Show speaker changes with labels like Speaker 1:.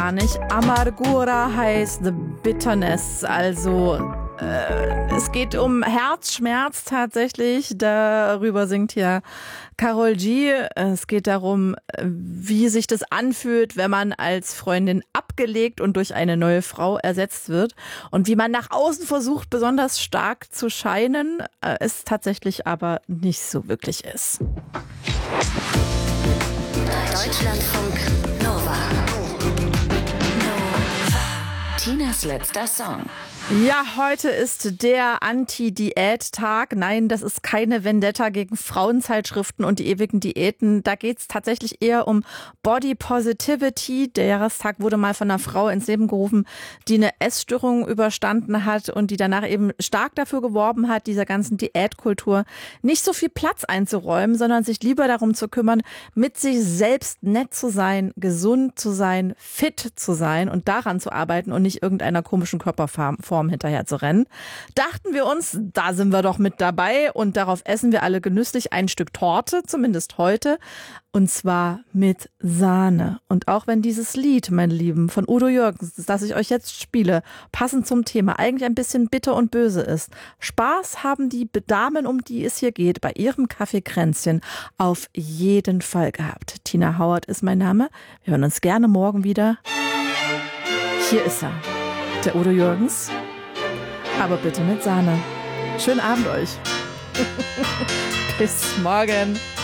Speaker 1: gar nicht. Amargura heißt The Bitterness, also es geht um Herzschmerz tatsächlich. Darüber singt ja Karol G. Es geht darum, wie sich das anfühlt, wenn man als Freundin abgelegt und durch eine neue Frau ersetzt wird. Und wie man nach außen versucht, besonders stark zu scheinen, es tatsächlich aber nicht so wirklich ist.
Speaker 2: Deutschlandfunk Nova. Tinas letzter Song.
Speaker 1: Ja, heute ist der Anti-Diät-Tag. Nein, das ist keine Vendetta gegen Frauenzeitschriften und die ewigen Diäten. Da geht's tatsächlich eher um Body Positivity. Der Jahrestag wurde mal von einer Frau ins Leben gerufen, die eine Essstörung überstanden hat und die danach eben stark dafür geworben hat, dieser ganzen Diätkultur nicht so viel Platz einzuräumen, sondern sich lieber darum zu kümmern, mit sich selbst nett zu sein, gesund zu sein, fit zu sein und daran zu arbeiten und nicht irgendeiner komischen Körperform hinterher zu rennen. Dachten wir uns, da sind wir doch mit dabei und darauf essen wir alle genüsslich ein Stück Torte, zumindest heute, und zwar mit Sahne. Und auch wenn dieses Lied, meine Lieben, von Udo Jürgens, das ich euch jetzt spiele, passend zum Thema, eigentlich ein bisschen bitter und böse ist, Spaß haben die Damen, um die es hier geht, bei ihrem Kaffeekränzchen auf jeden Fall gehabt. Tina Howard ist mein Name. Wir hören uns gerne morgen wieder. Hier ist er, der Udo Jürgens. Aber bitte mit Sahne. Schönen Abend euch. Bis morgen.